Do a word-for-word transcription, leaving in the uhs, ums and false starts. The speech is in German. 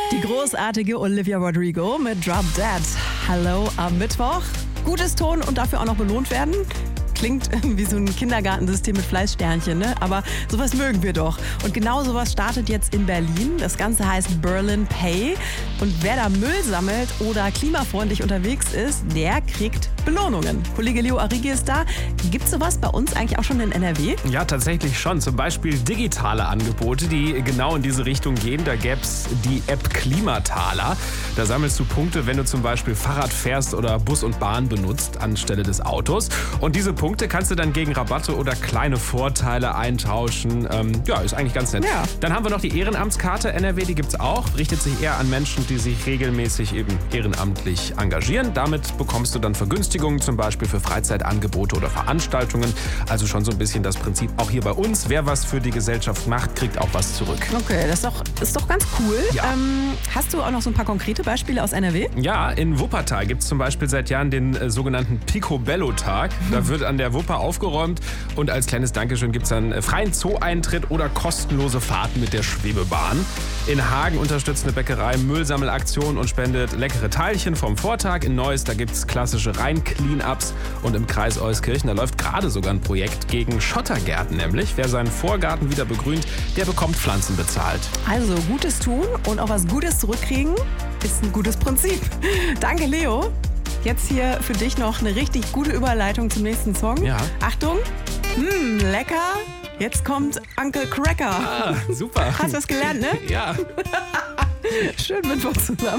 Die großartige Olivia Rodrigo mit Drop Dead. Hallo am Mittwoch. Gutes Ton und dafür auch noch belohnt werden. Klingt wie so ein Kindergartensystem mit Fleißsternchen, ne? Aber sowas mögen wir doch. Und genau sowas startet jetzt in Berlin. Das Ganze heißt Berlin Pay. Und wer da Müll sammelt oder klimafreundlich unterwegs ist, der kriegt Belohnungen. Kollege Leo Arrighi ist da. Gibt es sowas bei uns eigentlich auch schon in N R W? Ja, tatsächlich schon. Zum Beispiel digitale Angebote, die genau in diese Richtung gehen. Da gäbe es die App Klimataler. Da sammelst du Punkte, wenn du zum Beispiel Fahrrad fährst oder Bus und Bahn benutzt anstelle des Autos. Und diese Punkte kannst du dann gegen Rabatte oder kleine Vorteile eintauschen. Ähm, ja, ist eigentlich ganz nett. Ja. Dann haben wir noch die Ehrenamtskarte N R W, die gibt's auch. Richtet sich eher an Menschen, die sich regelmäßig eben ehrenamtlich engagieren. Damit bekommst du dann Vergünstigungen, zum Beispiel für Freizeitangebote oder Veranstaltungen. Also schon so ein bisschen das Prinzip auch hier bei uns. Wer was für die Gesellschaft macht, kriegt auch was zurück. Okay, das ist doch, ist doch ganz cool. Ja. Ähm, hast du auch noch so ein paar konkrete Beispiele aus N R W? Ja, in Wuppertal gibt es zum Beispiel seit Jahren den äh, sogenannten Picobello-Tag. Da wird an der Wupper aufgeräumt und als kleines Dankeschön gibt es dann äh, freien Zoo-Eintritt oder kostenlose Fahrten mit der Schwebebahn. In Hagen unterstützt eine Bäckerei Müllsammelaktion und spendet leckere Teilchen vom Vortag. In Neuss, da gibt es klassische Rhein-Clean-Ups und im Kreis Euskirchen, da läuft gerade sogar ein Projekt gegen Schottergärten nämlich. Wer seinen Vorgarten wieder begrünt, der bekommt Pflanzen bezahlt. Also Gutes tun und auch was Gutes zurückkriegen ist ein gutes Prinzip. Danke, Leo. Jetzt hier für dich noch eine richtig gute Überleitung zum nächsten Song. Ja. Achtung. Hm, lecker. Jetzt kommt Uncle Cracker. Ah, super. Hast du das gelernt, ne? Ja. Schönen Mittwoch zusammen.